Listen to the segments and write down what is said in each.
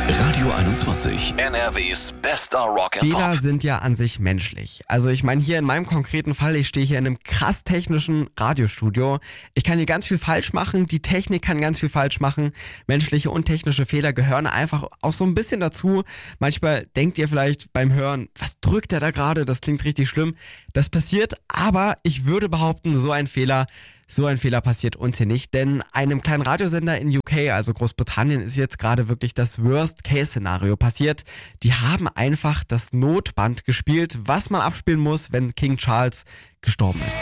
Radio 21, NRWs bester Rock and Fehler Pop. sind ja an sich menschlich. Also ich meine hier in meinem konkreten Fall, ich stehe hier in einem krass technischen Radiostudio. Ich kann hier ganz viel falsch machen, die Technik kann ganz viel falsch machen. Menschliche und technische Fehler gehören einfach auch so ein bisschen dazu. Manchmal denkt ihr vielleicht beim Hören, was drückt er da gerade? Das klingt richtig schlimm. Das passiert, aber ich würde behaupten, so ein Fehler passiert uns hier nicht, denn einem kleinen Radiosender in UK, also Großbritannien, ist jetzt gerade wirklich das Worst-Case-Szenario passiert. Die haben einfach das Notband gespielt, was man abspielen muss, wenn King Charles gestorben ist.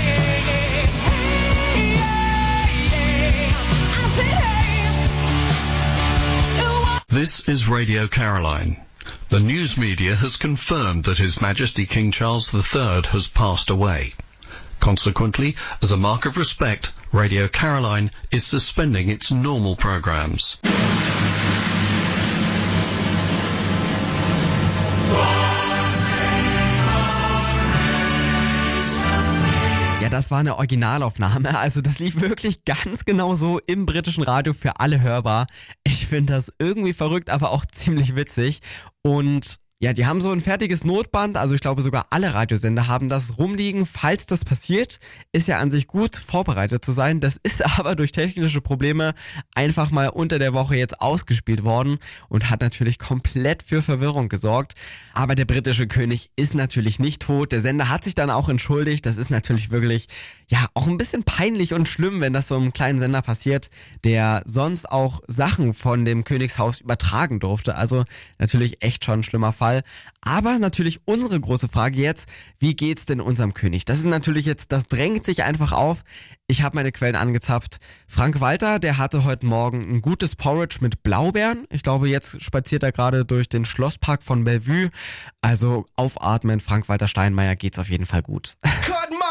This is Radio Caroline. The news media has confirmed that His Majesty King Charles III has passed away. Consequently, as a mark of respect, Radio Caroline is suspending its normal programs. Ja, das war eine Originalaufnahme, also das lief wirklich ganz genau so im britischen Radio für alle hörbar. Ich finde das irgendwie verrückt, aber auch ziemlich witzig und ja, die haben so ein fertiges Notband, also ich glaube sogar alle Radiosender haben das rumliegen, falls das passiert. Ist ja an sich gut, vorbereitet zu sein. Das ist aber durch technische Probleme einfach mal unter der Woche jetzt ausgespielt worden und hat natürlich komplett für Verwirrung gesorgt. Aber der britische König ist natürlich nicht tot. Der Sender hat sich dann auch entschuldigt. Das ist natürlich wirklich, ja, auch ein bisschen peinlich und schlimm, wenn das so einem kleinen Sender passiert, der sonst auch Sachen von dem Königshaus übertragen durfte. Also natürlich echt schon ein schlimmer Fall. Aber natürlich unsere große Frage jetzt, wie geht's denn unserem König? Das ist natürlich jetzt, das drängt sich einfach auf. Ich habe meine Quellen angezapft. Frank Walter, der hatte heute Morgen ein gutes Porridge mit Blaubeeren. Ich glaube, jetzt spaziert er gerade durch den Schlosspark von Bellevue. Also aufatmen, Frank Walter Steinmeier geht's auf jeden Fall gut.